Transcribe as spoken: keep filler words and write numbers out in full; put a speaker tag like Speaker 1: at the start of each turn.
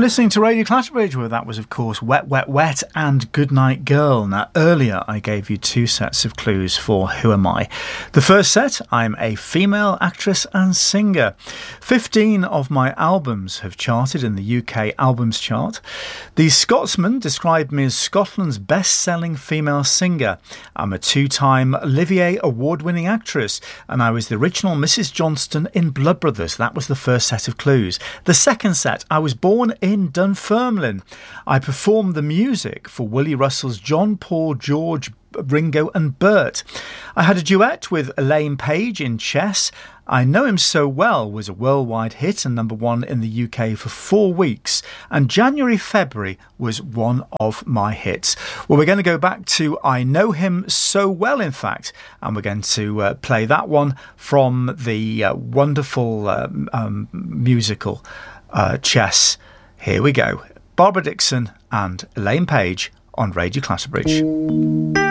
Speaker 1: listening to Radio Clatterbridge, where that was, of course, Wet, Wet, Wet and Goodnight Girl. Now, earlier I gave you two sets of clues for Who Am I? The first set, I'm a female actress and singer. Fifteen of my albums have charted in the U K Albums Chart. The Scotsman described me as Scotland's best-selling female singer. I'm a two-time Olivier Award-winning actress, and I was the original Missus Johnston in Blood Brothers. That was the first set of clues. The second set, I was born in Dunfermline. I performed the music for Willie Russell's John, Paul, George, Ringo and Bert. I had a duet with Elaine Page in Chess. I Know Him So Well was a worldwide hit and number one in the U K for four weeks. And January, February was one of my hits. Well, we're going to go back to I Know Him So Well, in fact, and we're going to uh, play that one from the uh, wonderful um, um, musical uh, Chess. Here we go. Barbara Dickson and Elaine Page on Radio Clatterbridge.